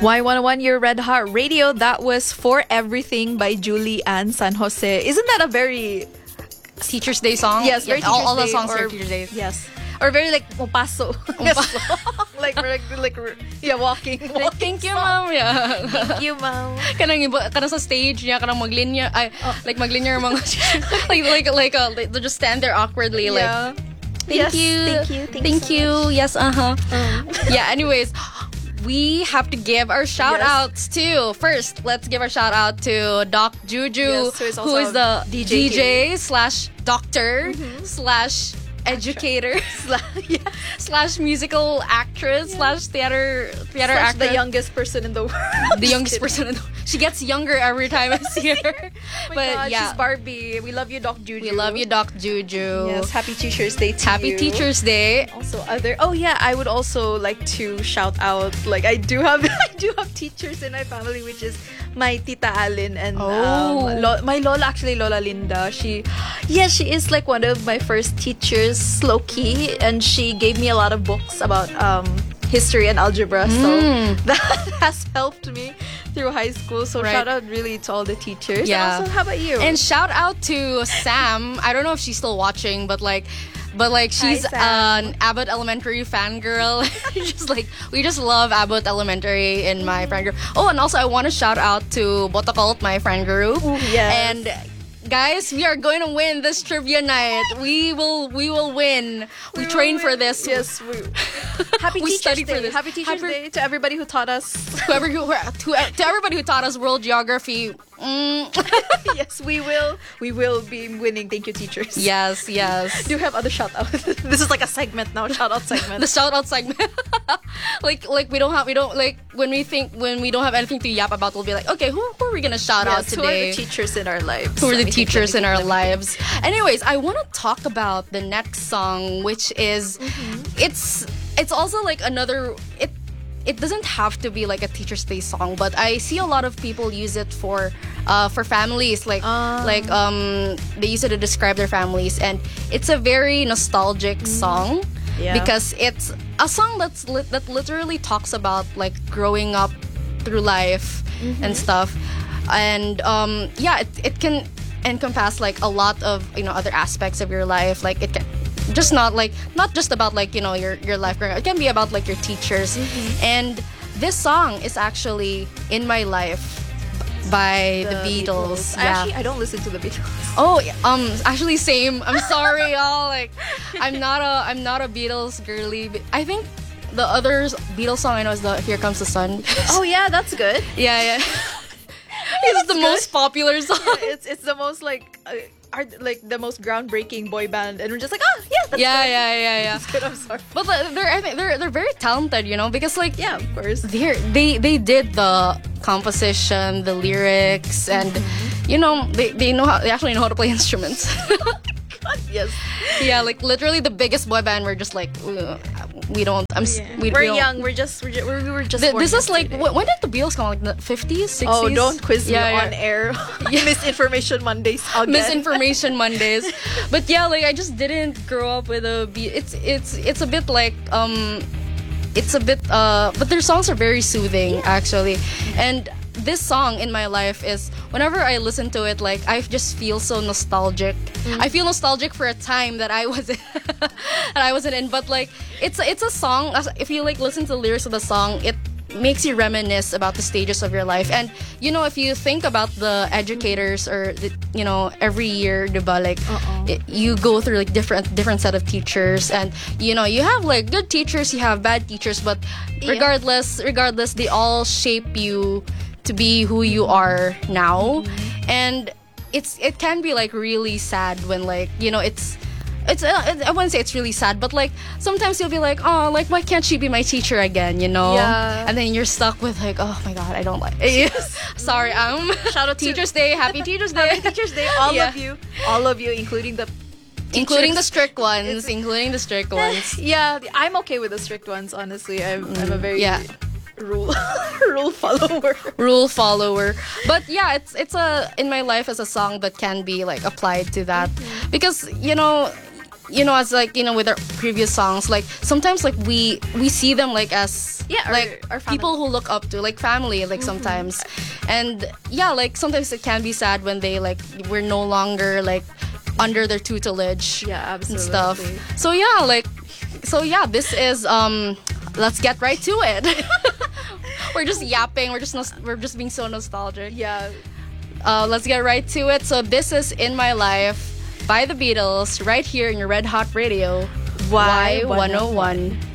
Y101, your Red Heart Radio. That was For Everything by Julie Ann San Jose. Isn't that a very Teacher's Day song? Yes, very Teacher's all the Day, songs or- are Teacher's Day. Yes. Or very like Mopaso. Walking. Like, thank you, ma'am. Yeah. Thank you, ma'am. Kanang iba, kanang sa stage niya, kanang maglinya, like maglinya yung mga, like they just stand there awkwardly, Yeah. Thank you. Thank you. Yes, Yeah, anyways, we have to give our shout outs to. First, let's give our shout out to Doc Juju, Yes, who is also who is the DJ DJ slash doctor slash educator slash musical actress slash theater Slash actress. the youngest person in the world. The youngest person in the world. She gets younger every time I see her. Oh my But God, yeah, she's Barbie. We love you, Doc Juju. we love you, Doc Juju. Yes, happy Teacher's Day to Happy you. Teacher's Day. Also Oh yeah, I would also like to shout out, like I do have teachers in my family, which is my Tita Alin and my Lola, actually Lola Linda. She is like one of my first teachers, low key, and she gave me a lot of books about history and algebra, so that has helped me through high school. So Right. shout out really to all the teachers. Yeah. And also, how about you? And shout out to Sam. I don't know if she's still watching, but she's Sam. an Abbott Elementary fangirl. We just love Abbott Elementary in my friend group. Oh, and also I want to shout out to Botocult, my friend group. yes. And guys, we are going to win this trivia night. We will win. We trained for this. Yes, Happy We Teacher's studied Day. for this. Happy Teacher's Day to everybody who taught us. To everybody who taught us world geography. Yes, we will be winning. Thank you, teachers. Yes. Do you have other shout outs? This is like a segment now, shout out segment. The shout out segment. like we don't like when we don't have anything to yap about, we'll be like, okay, who are we gonna shout out Who are today? the teachers in our lives? Who are the Let me think, teachers let me in think, our let me lives? Anyways, I want to talk about the next song, which is it's also like another it doesn't have to be like a Teacher's Day song, but I see a lot of people use it for families, they use it to describe their families, and it's a very nostalgic song. Yeah. Because it's a song that literally talks about like growing up through life and stuff, and it can encompass like a lot of other aspects of your life. Like it can just not just about like your life growing up. It can be about like your teachers. And this song is actually In My Life by the Beatles. Yeah. Actually, I don't listen to the Beatles. Oh, actually same. I'm sorry, y'all. Like, I'm not a Beatles girly. I think the other Beatles song I know is the Here Comes the Sun. Oh yeah, that's good. Yeah. It's the most popular song. It's the most like the most groundbreaking boy band, and we're just like, that's Yeah. That's good. I'm sorry. But I think they're very talented, because like Yeah, of course. they did the composition, the lyrics, and they actually know how to play instruments. Yes. Yeah, like literally the biggest boy band. We're just like we don't. We're young. We were just. born This is like yesterday. when did the Beatles come? Like the 50s, 60s? Oh, don't quiz me Yeah. on air. Misinformation Mondays again. Misinformation Mondays. But yeah, like I just didn't grow up with a it's a bit like but their songs are very soothing actually. And this song In My Life is, whenever I listen to it, like I just feel so nostalgic. I feel nostalgic for a time that I wasn't in, but like it's a song, if you like listen to the lyrics of the song, it makes you reminisce about the stages of your life. And if you think about the educators or every year, diba, like you go through like different set of teachers, and you have like good teachers, you have bad teachers, but regardless they all shape you to be who you are now. And it can be like really sad when like I wouldn't say it's really sad, but like sometimes you'll be like, oh, like why can't she be my teacher again, Yeah. And then you're stuck with like, oh my god, I don't like it. Sorry, Shout out to Teacher's Day, happy Teacher's Day. Happy Teacher's Day, all of you, including the strict ones, including the strict ones. Yeah, I'm okay with the strict ones, honestly. I'm a very rule follower. But yeah, it's a In My Life as a song that can be like applied to that, because you know, as like, you know, with our previous songs, like sometimes like we see them like as like our people who look up to, like family, like sometimes. And yeah, like sometimes it can be sad when they like we're no longer like under their tutelage. Yeah, absolutely. And stuff. So yeah, this is let's get right to it. We're just yapping. We're just being so nostalgic. Yeah. Let's get right to it. So this is In My Life by the Beatles, right here in your Red Hot Radio, Y101.